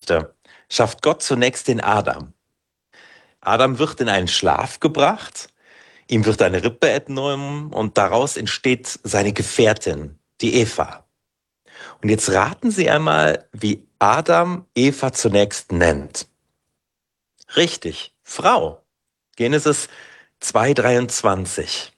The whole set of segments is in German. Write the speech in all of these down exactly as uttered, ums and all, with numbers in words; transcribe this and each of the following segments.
Geschichte schafft Gott zunächst den Adam. Adam wird in einen Schlaf gebracht, ihm wird eine Rippe entnommen und daraus entsteht seine Gefährtin, die Eva. Und jetzt raten Sie einmal, wie Adam Eva zunächst nennt. Richtig, Frau. Genesis zwei dreiundzwanzig.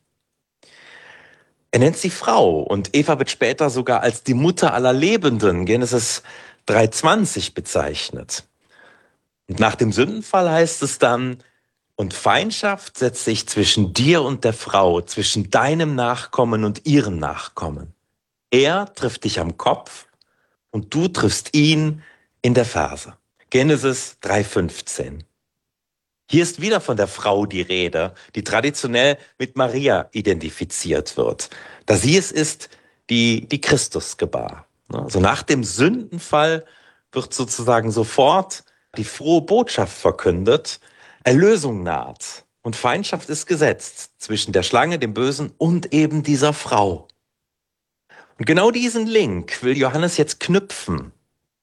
Er nennt sie Frau und Eva wird später sogar als die Mutter aller Lebenden, Genesis drei zwanzig, bezeichnet. Und nach dem Sündenfall heißt es dann, und Feindschaft setzt sich zwischen dir und der Frau, zwischen deinem Nachkommen und ihrem Nachkommen. Er trifft dich am Kopf und du triffst ihn in der Ferse. Genesis drei fünfzehn. Hier ist wieder von der Frau die Rede, die traditionell mit Maria identifiziert wird, da sie es ist, die, die Christus gebar. Also nach dem Sündenfall wird sozusagen sofort die frohe Botschaft verkündet, Erlösung naht und Feindschaft ist gesetzt zwischen der Schlange, dem Bösen und eben dieser Frau. Und genau diesen Link will Johannes jetzt knüpfen,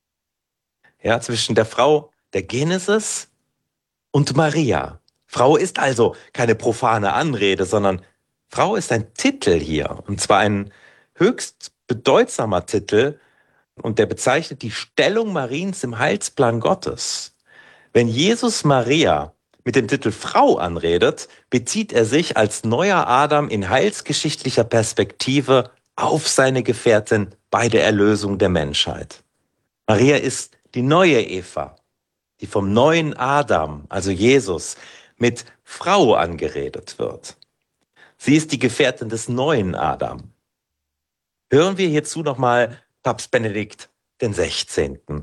ja, zwischen der Frau der Genesis und Maria. Frau ist also keine profane Anrede, sondern Frau ist ein Titel hier, und zwar ein höchst bedeutsamer Titel, und der bezeichnet die Stellung Mariens im Heilsplan Gottes. Wenn Jesus Maria mit dem Titel Frau anredet, bezieht er sich als neuer Adam in heilsgeschichtlicher Perspektive auf seine Gefährtin bei der Erlösung der Menschheit. Maria ist die neue Eva, die vom neuen Adam, also Jesus, mit Frau angeredet wird. Sie ist die Gefährtin des neuen Adam. Hören wir hierzu nochmal Papst Benedikt den Sechzehnten.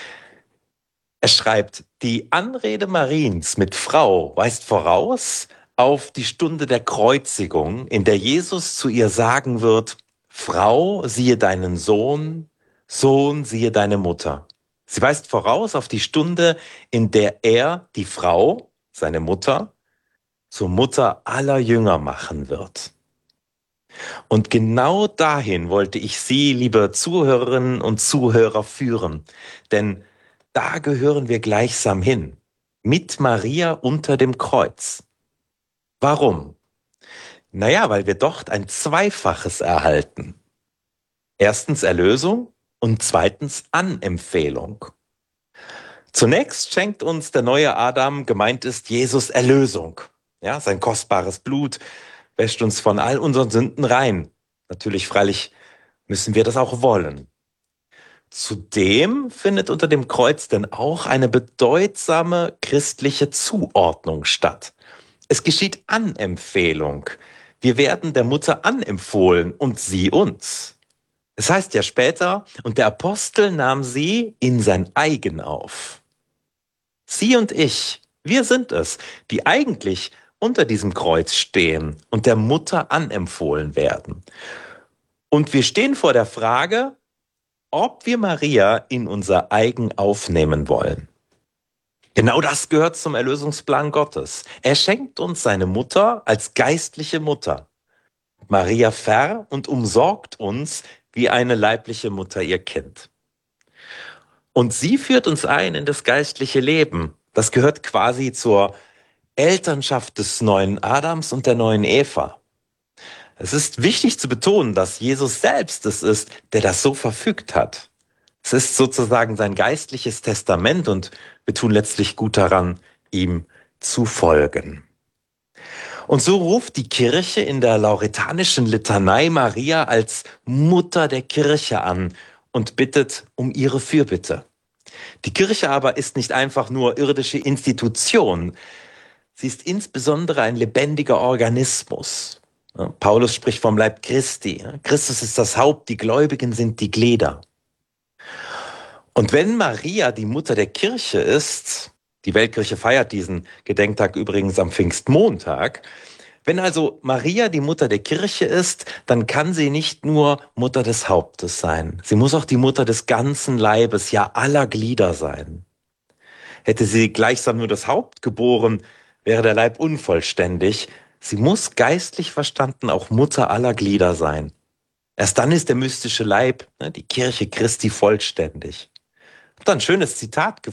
Er schreibt, die Anrede Mariens mit Frau weist voraus auf die Stunde der Kreuzigung, in der Jesus zu ihr sagen wird, Frau, siehe deinen Sohn, Sohn, siehe deine Mutter. Sie weist voraus auf die Stunde, in der er die Frau, seine Mutter, zur Mutter aller Jünger machen wird. Und genau dahin wollte ich Sie, liebe Zuhörerinnen und Zuhörer, führen. Denn da gehören wir gleichsam hin, mit Maria unter dem Kreuz. Warum? Naja, weil wir dort ein Zweifaches erhalten. Erstens Erlösung und zweitens Anempfehlung. Zunächst schenkt uns der neue Adam, gemeint ist Jesus, Erlösung. Ja, sein kostbares Blut wäscht uns von all unseren Sünden rein. Natürlich, freilich, müssen wir das auch wollen. Zudem findet unter dem Kreuz denn auch eine bedeutsame christliche Zuordnung statt. Es geschieht Anempfehlung. Wir werden der Mutter anempfohlen und sie uns. Es heißt ja später, und der Apostel nahm sie in sein Eigen auf. Sie und ich, wir sind es, die eigentlich unter diesem Kreuz stehen und der Mutter anempfohlen werden. Und wir stehen vor der Frage, ob wir Maria in unser Eigen aufnehmen wollen. Genau das gehört zum Erlösungsplan Gottes. Er schenkt uns seine Mutter als geistliche Mutter. Maria ver- und umsorgt uns wie eine leibliche Mutter ihr Kind. Und sie führt uns ein in das geistliche Leben. Das gehört quasi zur Elternschaft des neuen Adams und der neuen Eva. Es ist wichtig zu betonen, dass Jesus selbst es ist, der das so verfügt hat. Es ist sozusagen sein geistliches Testament und wir tun letztlich gut daran, ihm zu folgen. Und so ruft die Kirche in der lauretanischen Litanei Maria als Mutter der Kirche an und bittet um ihre Fürbitte. Die Kirche aber ist nicht einfach nur irdische Institution. Sie ist insbesondere ein lebendiger Organismus. Paulus spricht vom Leib Christi. Christus ist das Haupt, die Gläubigen sind die Glieder. Und wenn Maria die Mutter der Kirche ist, die Weltkirche feiert diesen Gedenktag übrigens am Pfingstmontag, wenn also Maria die Mutter der Kirche ist, dann kann sie nicht nur Mutter des Hauptes sein. Sie muss auch die Mutter des ganzen Leibes, ja aller Glieder sein. Hätte sie gleichsam nur das Haupt geboren, wäre der Leib unvollständig. Sie muss geistlich verstanden auch Mutter aller Glieder sein. Erst dann ist der mystische Leib, die Kirche Christi, vollständig. Ich habe da ein schönes Zitat